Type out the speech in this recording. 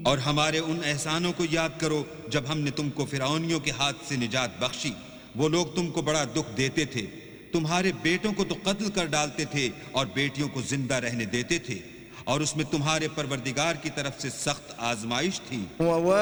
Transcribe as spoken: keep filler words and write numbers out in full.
और हमारे उन एहसानों को याद करो जब हमने तुमको फिरौनियों के हाथ से निजात बख्शी। वो लोग तुमको बड़ा दुख देते थे, तुम्हारे बेटों को तो कत्ल कर डालते थे और बेटियों को जिंदा रहने देते थे, और उसमें तुम्हारे परवरदिगार की तरफ से सख्त आजमाइश थी।